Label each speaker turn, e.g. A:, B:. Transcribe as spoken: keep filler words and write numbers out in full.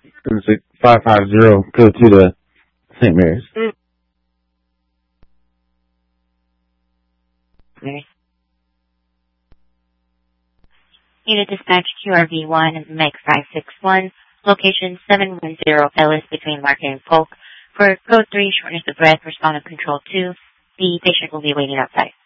A: five five zero, go to the Saint Mary's.
B: Unit dispatch Q R V one, M E G five six one, location seven one zero Ellis between Market and Polk. For code three, shortness of breath, respond to control two. The patient will be waiting outside.